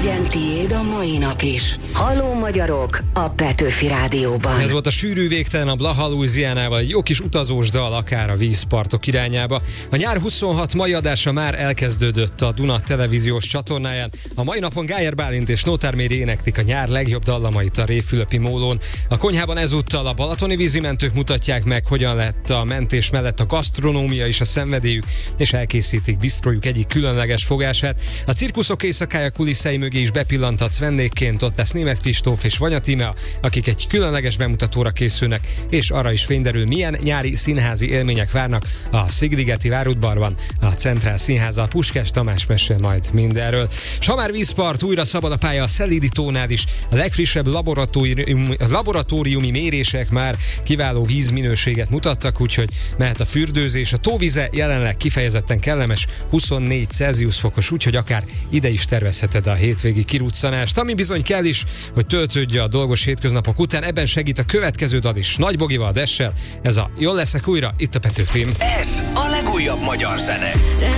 legyen tiéd a mai nap is. Halló magyarok a Petőfi Rádióban. Ez volt a sűrű végtelen a Blaha Louisianával, egy jó kis utazós dal akár a vízpartok irányába. A nyár 26 mai adása már elkezdődött a Duna televíziós csatornáján. A mai napon Gájer Bálint és Nótár Méri éneklik a nyár legjobb dallamait a Révfülöpi mólón. A konyhában ezúttal a balatoni vízimentők mutatják meg, hogyan lett a mentés mellett a gasztronómia és a szenvedélyük, és elkészítik bisztrójuk egyik különleges fogását. A cirkuszok éjszakája kulisszái mögé is bepillanthatsz vendégként, ott lesz Németh Kristóf és Vanya Tímea, akik egy különleges bemutatóra készülnek, és arra is fényderül, milyen nyári színházi élmények várnak a Szigligeti várudvarban, a Centrál Színházzal. Puskás Tamás mesél majd mindenről. S ha már vízpart, újra szabad a pálya a Szelídi tónál is. A legfrissebb laboratóriumi mérések már kiváló vízminőséget mutattak, úgyhogy mehet a fürdőzés. A tóvize jelenleg kifejezetten kellemes, 24 Celsius fokos, úgyhogy akár ide is tervezheted a hétvégi kiruccanást, ami bizony kell is, hogy töltődj a dolgos hétköznapok után. Ebben segít a következő dal is, Nagy Bogival, Dessel. Ez a Jól leszek újra, itt a Petőfin. Ez a legújabb magyar zene.